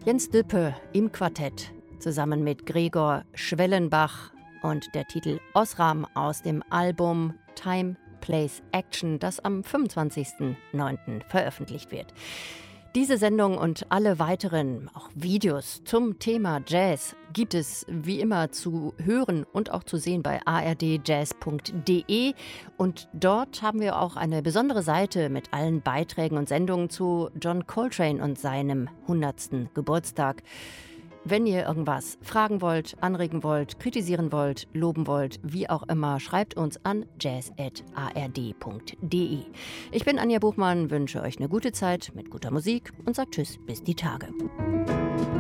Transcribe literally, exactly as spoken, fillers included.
Jens Düppe im Quartett zusammen mit Gregor Schwellenbach und der Titel Osram aus dem Album Time, Place, Action, das am fünfundzwanzigsten neunten veröffentlicht wird. Diese Sendung und alle weiteren, auch Videos zum Thema Jazz, gibt es wie immer zu hören und auch zu sehen bei a r d jazz punkt d e. Und dort haben wir auch eine besondere Seite mit allen Beiträgen und Sendungen zu John Coltrane und seinem hundertsten Geburtstag. Wenn ihr irgendwas fragen wollt, anregen wollt, kritisieren wollt, loben wollt, wie auch immer, schreibt uns an jazz at a r d punkt d e. Ich bin Anja Buchmann, wünsche euch eine gute Zeit mit guter Musik und sagt Tschüss bis die Tage.